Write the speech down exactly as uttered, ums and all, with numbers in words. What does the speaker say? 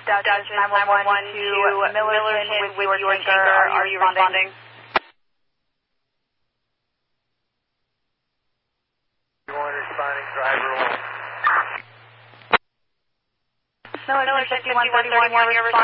Dutchess nine one one to Millerton with your tanker. Are you responding? Responding, driver one. Millerton fifty-one thirty-one, you're responding.